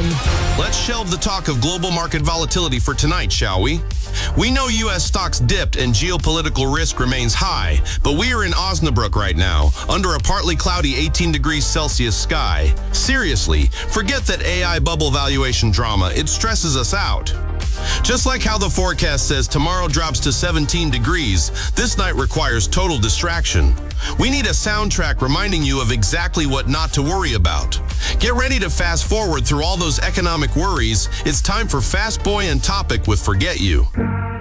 Let's shelve the talk of global market volatility for tonight, shall we? We know U.S. stocks dipped and geopolitical risk remains high, but we are in Osnabrück right now, under a partly cloudy 18 degrees Celsius sky. Seriously, forget that AI bubble valuation drama. It stresses us out. Just like how the forecast says tomorrow drops to 17 degrees, this night requires total distraction. We need a soundtrack reminding you of exactly what not to worry about. Get ready to fast forward through all those economic worries. It's time for Fast Boy and Topic with Forget You.